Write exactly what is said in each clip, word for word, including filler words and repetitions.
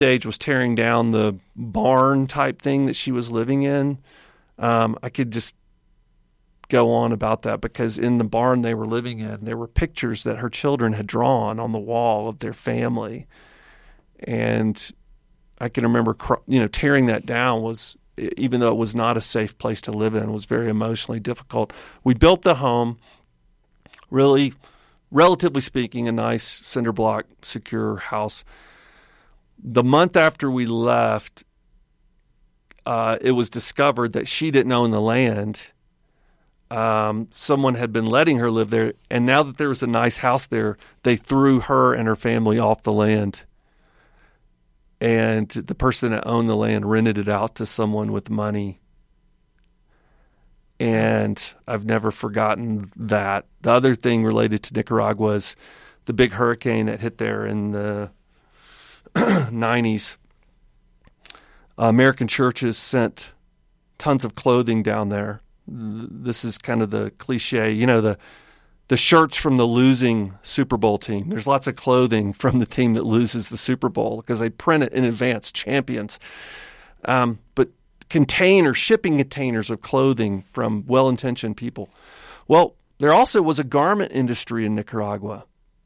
stage was tearing down the barn type thing that she was living in. Um, I could just go on about that because in the barn they were living in, there were pictures that her children had drawn on the wall of their family. And I can remember, you know, tearing that down was, even though it was not a safe place to live in, was very emotionally difficult. We built the home, really, relatively speaking, a nice cinder block, secure house. The month after we left, uh, it was discovered that she didn't own the land. Um, someone had been letting her live there, and now that there was a nice house there, they threw her and her family off the land. And the person that owned the land rented it out to someone with money. And I've never forgotten that. The other thing related to Nicaragua is the big hurricane that hit there in the nineties. Uh, American churches sent tons of clothing down there. This is kind of the cliche, you know, the the shirts from the losing Super Bowl team. There's lots of clothing from the team that loses the Super Bowl because they print it in advance, champions. Um, but containers, shipping containers of clothing from well-intentioned people. Well, there also was a garment industry in Nicaragua,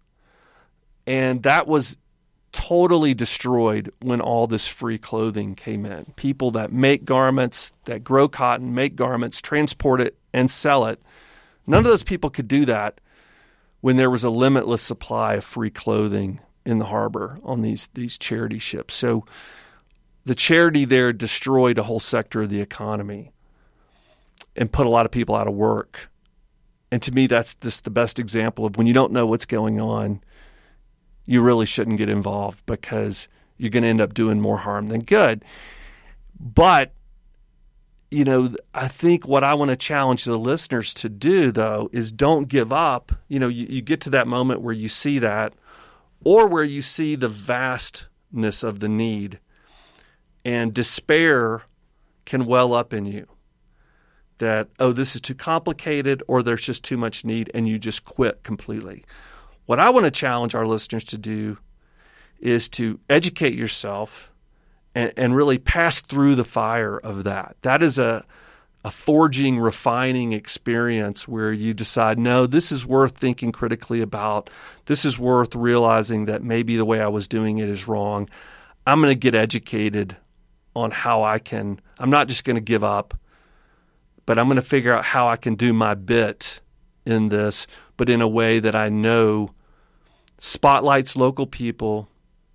and that was totally destroyed when all this free clothing came in. People that make garments, that grow cotton, make garments, transport it, and sell it. None of those people could do that when there was a limitless supply of free clothing in the harbor on these, these charity ships. So the charity there destroyed a whole sector of the economy and put a lot of people out of work. And to me, that's just the best example of when you don't know what's going on, you really shouldn't get involved because you're going to end up doing more harm than good. But, you know, I think what I want to challenge the listeners to do, though, is don't give up. You know, you, you get to that moment where you see that, or where you see the vastness of the need, and despair can well up in you. That, oh, this is too complicated, or there's just too much need, and you just quit completely. What I want to challenge our listeners to do is to educate yourself and, and really pass through the fire of that. That is a, a forging, refining experience where you decide, no, this is worth thinking critically about. This is worth realizing that maybe the way I was doing it is wrong. I'm going to get educated on how I can, I'm not just going to give up, but I'm going to figure out how I can do my bit in this, but in a way that I know spotlights local people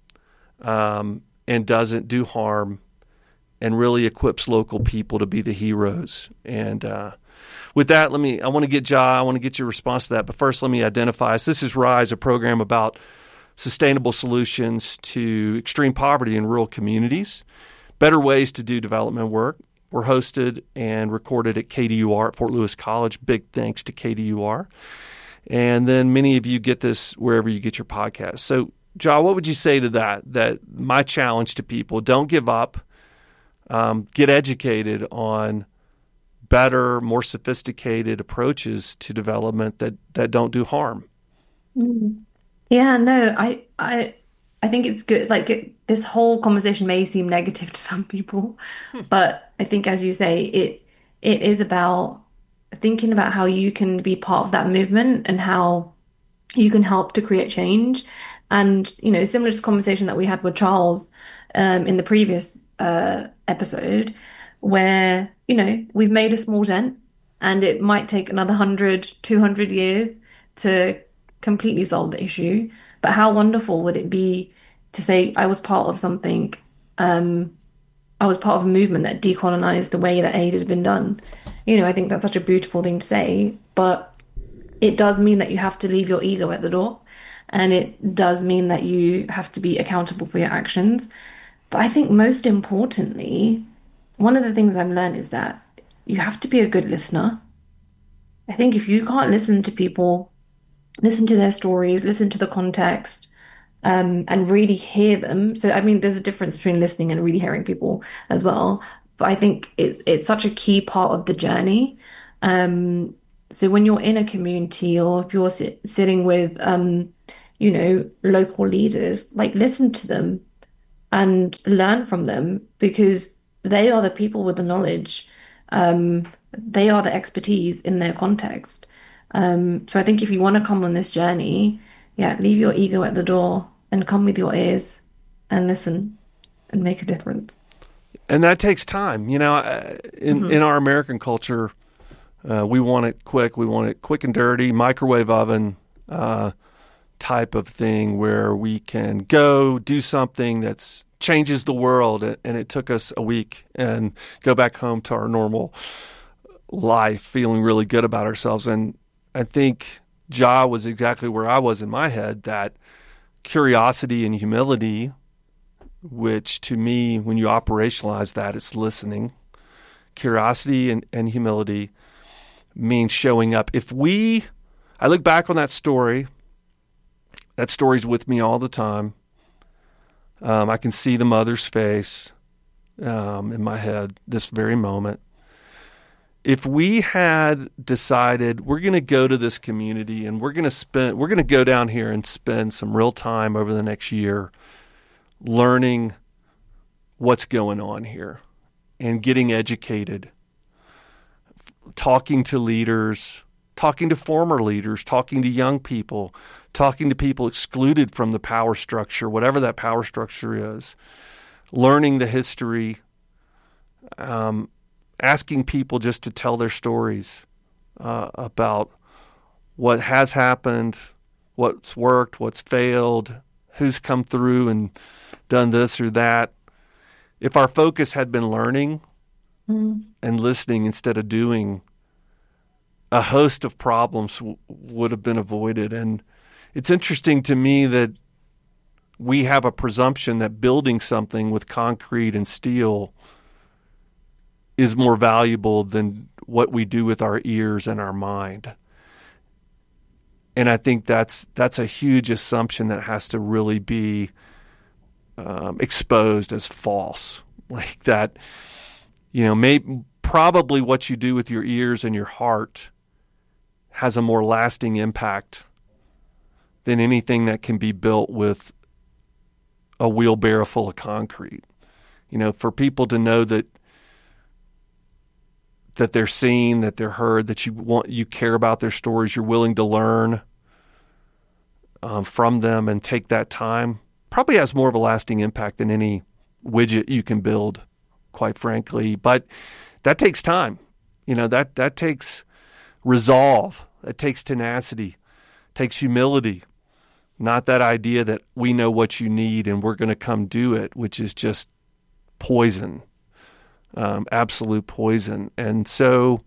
um, and doesn't do harm and really equips local people to be the heroes. And uh, with that, let me, I want to get Ja, I want to get your response to that. But first, let me identify us. This is RISE, a program about sustainable solutions to extreme poverty in rural communities, better ways to do development work. We're hosted and recorded at K D U R at Fort Lewis College. Big thanks to K D U R. And then many of you get this wherever you get your podcast. So, Ja, what would you say to that? That my challenge to people, don't give up. Um, get educated on better, more sophisticated approaches to development that, that don't do harm. Yeah, no, I, I, I think it's good. Like it, this whole conversation may seem negative to some people, but I think, as you say, it, it is about thinking about how you can be part of that movement and how you can help to create change. And, you know, similar to the conversation that we had with Charles um, in the previous uh, episode, where, you know, we've made a small dent and it might take another one hundred, two hundred years to completely solve the issue. But how wonderful would it be to say, I was part of something, um, I was part of a movement that decolonized the way that aid has been done. You know, I think that's such a beautiful thing to say, but it does mean that you have to leave your ego at the door. And it does mean that you have to be accountable for your actions. But I think most importantly, one of the things I've learned is that you have to be a good listener. I think if you can't listen to people, listen to their stories, listen to the context, um, and really hear them. So, I mean, there's a difference between listening and really hearing people as well. But I think it's it's such a key part of the journey. Um, so when you're in a community or if you're sit, sitting with, um, you know, local leaders, like listen to them. and learn from them because they are the people with the knowledge. Um, they are the expertise in their context. Um, so I think if you want to come on this journey, yeah, leave your ego at the door and come with your ears and listen and make a difference. And that takes time. You know, uh, in, Hmm. in our American culture, uh, we want it quick. We want it quick and dirty, microwave oven uh, type of thing where we can go do something that's changes the world. And it took us a week and go back home to our normal life feeling really good about ourselves. And I think Ja was exactly where I was in my head, that curiosity and humility, which to me, when you operationalize that, it's listening. Curiosity and, and humility means showing up. If we, I look back on that story, that story's with me all the time. Um, I can see the mother's face um, in my head this very moment. If we had decided we're going to go to this community and we're going to spend, we're going to go down here and spend some real time over the next year learning what's going on here and getting educated, talking to leaders, talking to former leaders, talking to young people, talking to people excluded from the power structure, whatever that power structure is, learning the history, um, asking people just to tell their stories uh, about what has happened, what's worked, what's failed, who's come through and done this or that. If our focus had been learning Mm. and listening instead of doing, a host of problems w- would have been avoided. And it's interesting to me that we have a presumption that building something with concrete and steel is more valuable than what we do with our ears and our mind. And I think that's that's a huge assumption that has to really be um, exposed as false. Like that, you know, maybe probably what you do with your ears and your heart has a more lasting impact than anything that can be built with a wheelbarrow full of concrete. You know, for people to know that that they're seen, that they're heard, that you want, you care about their stories, you're willing to learn um, from them and take that time, probably has more of a lasting impact than any widget you can build, quite frankly. But that takes time. You know, that that takes resolve. It takes tenacity. It takes humility. Not that idea that we know what you need and we're going to come do it, which is just poison. Um, absolute poison. And so,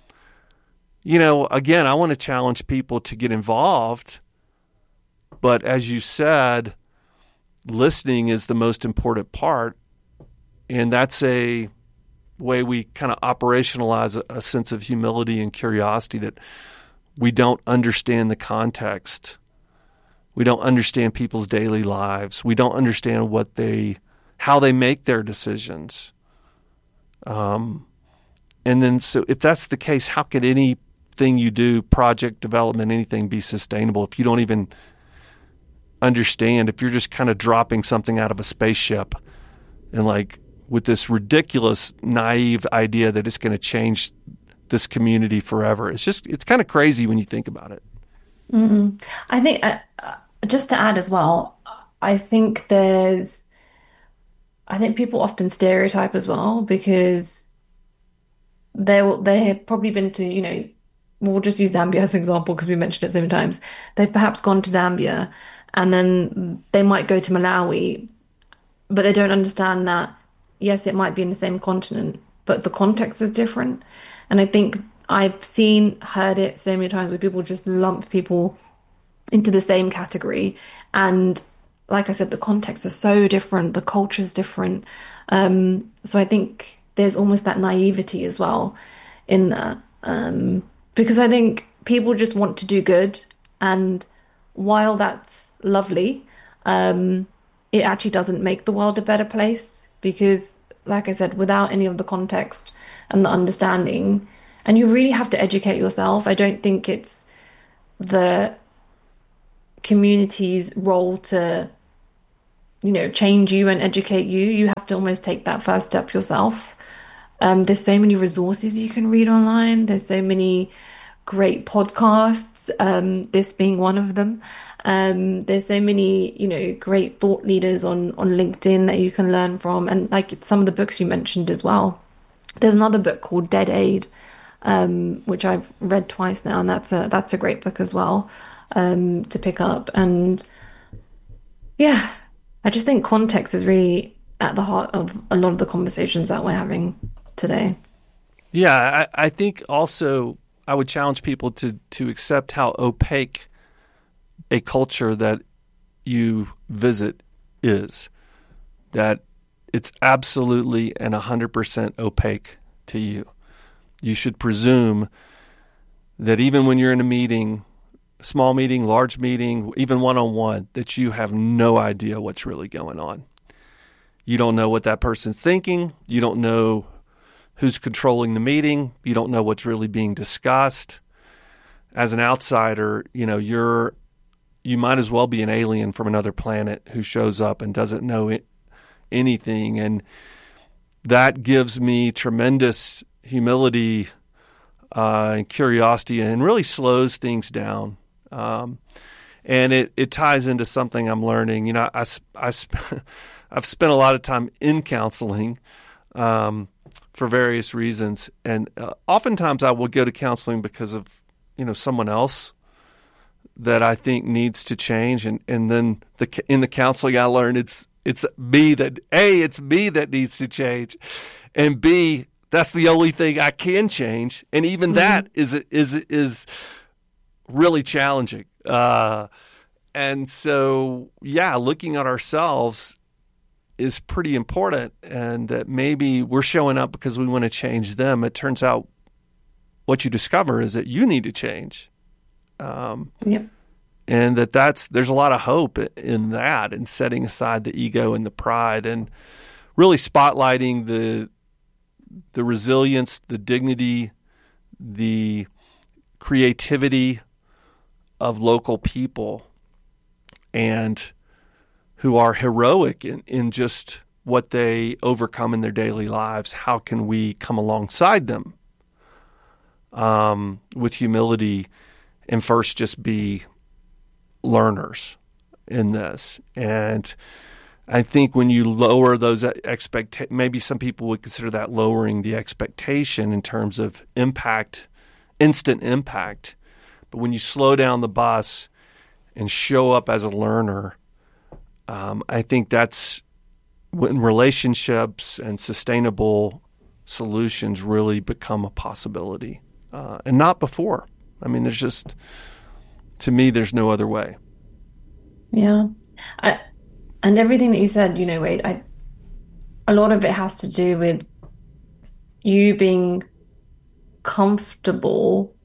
you know, again, I want to challenge people to get involved. But as you said, listening is the most important part. And that's a way we kind of operationalize a, a sense of humility and curiosity, that we don't understand the context. We don't understand people's daily lives. We don't understand what they, how they make their decisions. Um, and then, so if that's the case, how could anything you do, project development, anything, be sustainable if you don't even understand, if you're just kind of dropping something out of a spaceship and like with this ridiculous, naive idea that it's going to change this community forever? It's just, it's kind of crazy when you think about it. Mm-mm. I think, uh, uh, just to add as well, I think there's, I think people often stereotype as well because they will, they have probably been to, you know, we'll just use Zambia as an example because we mentioned it so many times. They've perhaps gone to Zambia and then they might go to Malawi, but they don't understand that, yes, it might be in the same continent, but the context is different. And I think I've seen, heard it so many times where people just lump people into the same category. And like I said, the context is so different, the culture is different. Um, so I think there's almost that naivety as well in that. Um, because I think people just want to do good. And while that's lovely, um, it actually doesn't make the world a better place because, like I said, without any of the context and the understanding, and you really have to educate yourself. I don't think it's the community's role to you know, change you and educate you. You have to almost take that first step yourself. Um, there's so many resources you can read online. There's so many great podcasts, um, this being one of them. Um, there's so many, you know, great thought leaders on on LinkedIn that you can learn from, and like some of the books you mentioned as well. There's another book called Dead Aid, um, which I've read twice now, and that's a that's a great book as well, um, to pick up. And yeah, I just think context is really at the heart of a lot of the conversations that we're having today. Yeah, I, I think also I would challenge people to to accept how opaque a culture that you visit is. That it's absolutely and one hundred percent opaque to you. You should presume that even when you're in a meeting, small meeting, large meeting, even one-on-one, that you have no idea what's really going on. You don't know what that person's thinking. You don't know who's controlling the meeting. You don't know what's really being discussed. As an outsider, you know, you're you might as well be an alien from another planet who shows up and doesn't know it, anything. And that gives me tremendous humility uh, and curiosity, and really slows things down. Um, and it, it ties into something I'm learning. You know, I, I, I've spent a lot of time in counseling um, for various reasons. And uh, oftentimes I will go to counseling because of, you know, someone else that I think needs to change. And, and then the, in the counseling I learned it's, it's me that, A, it's me that needs to change. And B, that's the only thing I can change. And even mm-hmm. that is, is, is really challenging. Uh, and so, yeah, looking at ourselves is pretty important, and that maybe we're showing up because we want to change them. It turns out what you discover is that you need to change. Um, yep. And that that's, there's a lot of hope in that, and setting aside the ego and the pride, and really spotlighting the the resilience, the dignity, the creativity of local people, and who are heroic in, in just what they overcome in their daily lives. How can we come alongside them um, with humility, and first just be learners in this? And I think when you lower those expect, maybe some people would consider that lowering the expectation in terms of impact, instant impact. But when you slow down the bus and show up as a learner, um, I think that's when relationships and sustainable solutions really become a possibility, uh, and not before. I mean, there's just, to me, there's no other way. Yeah. I, and everything that you said, you know, Wade, I, a lot of it has to do with you being comfortable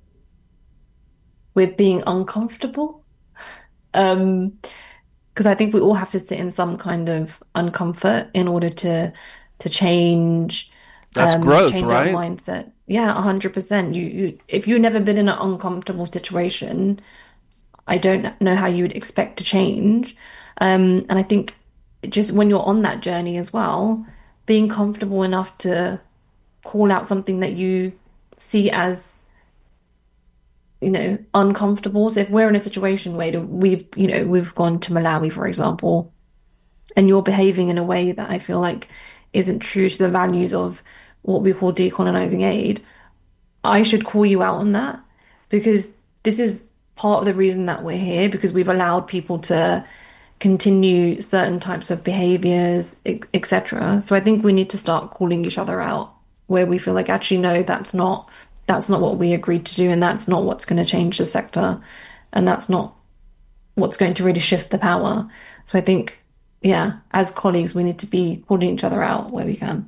with being uncomfortable. Um, because I think we all have to sit in some kind of uncomfort in order to to change. That's um, growth, change right? Our mindset. Yeah, a hundred percent. You, you, if you've never been in an uncomfortable situation, I don't know how you would expect to change. Um, and I think just when you're on that journey as well, being comfortable enough to call out something that you see as, you know, uncomfortable. So if we're in a situation where we've, you know, we've gone to Malawi, for example, and you're behaving in a way that I feel like isn't true to the values of what we call decolonizing aid, I should call you out on that, because this is part of the reason that we're here, because we've allowed people to continue certain types of behaviors, et cetera. So I think we need to start calling each other out where we feel like, actually, no, that's not that's not what we agreed to do, and that's not what's going to change the sector, and that's not what's going to really shift the power. So I think, yeah, as colleagues, we need to be calling each other out where we can.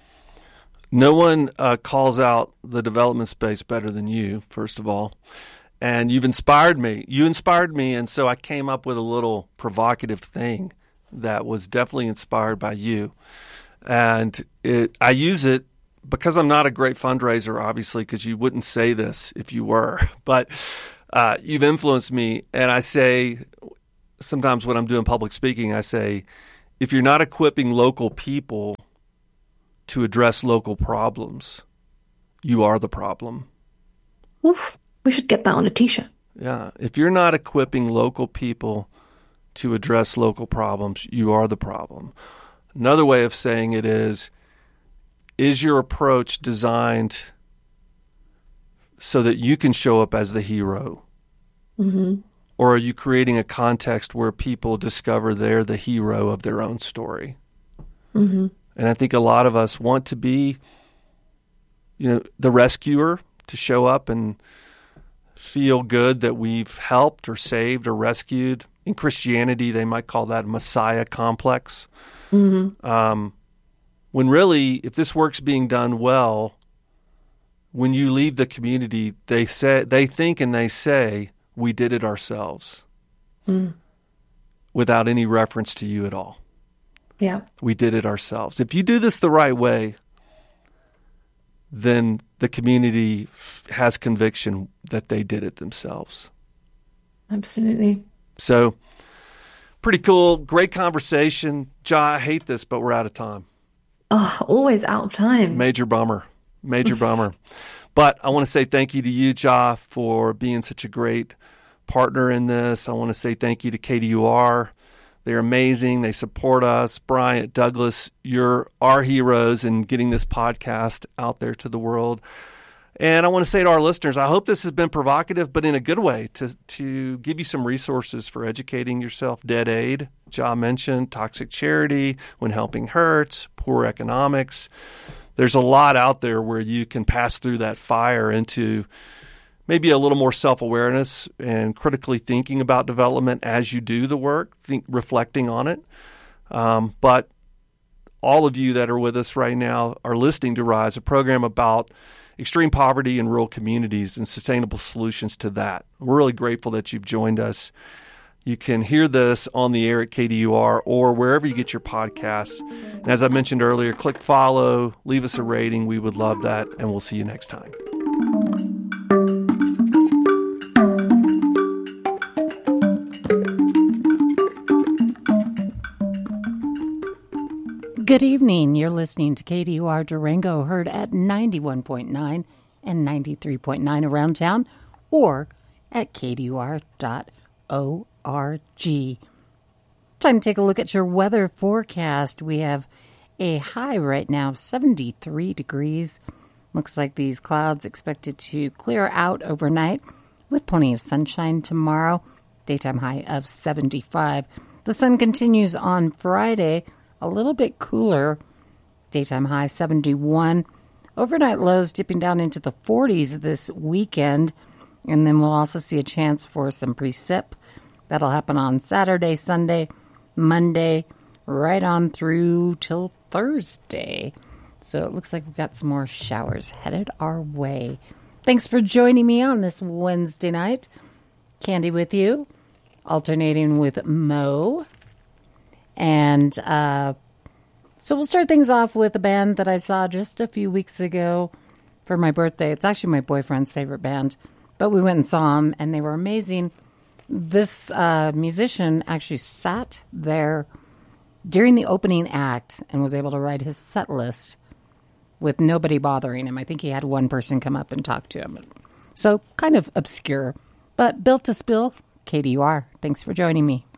No one uh, calls out the development space better than you, first of all. And you've inspired me. You inspired me, and so I came up with a little provocative thing that was definitely inspired by you. And it, I use it because I'm not a great fundraiser, obviously, because you wouldn't say this if you were. But uh, you've influenced me, and I say sometimes when I'm doing public speaking, I say, if you're not equipping local people to address local problems, you are the problem. Oof, we should get that on a t-shirt. Yeah. If you're not equipping local people to address local problems, you are the problem. Another way of saying it is, is your approach designed so that you can show up as the hero? Mm-hmm. Or are you creating a context where people discover they're the hero of their own story? Mm-hmm. And I think a lot of us want to be, you know, the rescuer, to show up and feel good that we've helped or saved or rescued. In Christianity, they might call that Messiah complex. Mm-hmm. Um, when really, if this work's being done well, when you leave the community, they say, they think and they say, we did it ourselves, mm. without without any reference to you at all. Yeah. We did it ourselves. If you do this the right way, then the community f- has conviction that they did it themselves. Absolutely. So, pretty cool. Great conversation. Ja, I hate this, but we're out of time. Oh, always out of time. Major bummer. Major bummer. But I want to say thank you to you, Ja, for being such a great partner in this. I want to say thank you to K D U R. They're amazing. They support us. Bryant, Douglas, you're our heroes in getting this podcast out there to the world. And I want to say to our listeners, I hope this has been provocative, but in a good way, to to give you some resources for educating yourself. Dead Aid, Ja mentioned, Toxic Charity, When Helping Hurts, Poor Economics. There's a lot out there where you can pass through that fire into maybe a little more self-awareness and critically thinking about development as you do the work, think, reflecting on it. Um, but all of you that are with us right now are listening to Rise, a program about extreme poverty in rural communities and sustainable solutions to that. We're really grateful that you've joined us. You can hear this on the air at K D U R or wherever you get your podcasts. And as I mentioned earlier, click follow, leave us a rating. We would love that, and we'll see you next time. Good evening. You're listening to K D U R Durango, heard at ninety-one point nine and ninety-three point nine around town, or at k d u r dot org. Time to take a look at your weather forecast. We have a high right now of seventy-three degrees. Looks like these clouds expected to clear out overnight with plenty of sunshine tomorrow. Daytime high of seventy-five. The sun continues on Friday. A little bit cooler, daytime high seventy-one. Overnight lows dipping down into the forties this weekend. And then we'll also see a chance for some precip. That'll happen on Saturday, Sunday, Monday, right on through till Thursday. So it looks like we've got some more showers headed our way. Thanks for joining me on this Wednesday night. Candy with you, alternating with Mo. And uh, so we'll start things off with a band that I saw just a few weeks ago for my birthday. It's actually my boyfriend's favorite band, but we went and saw them, and they were amazing. This uh, musician actually sat there during the opening act and was able to write his set list with nobody bothering him. I think he had one person come up and talk to him. So kind of obscure, but built to spill, K D U R. Thanks for joining me.